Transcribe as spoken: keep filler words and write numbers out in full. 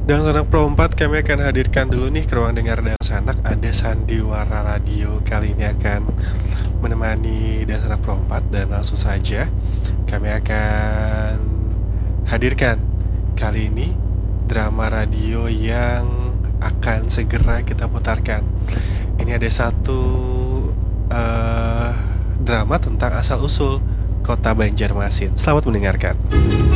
Dan Sanak Pro empat kami akan hadirkan dulu nih ke ruang dengar Dan Sanak. Ada Sandiwara Radio kali ini akan menemani Dan Sanak Pro empat. Dan langsung saja kami akan hadirkan kali ini drama radio yang akan segera kita putarkan. Ini ada satu uh, drama tentang asal-usul kota Banjarmasin. Selamat mendengarkan.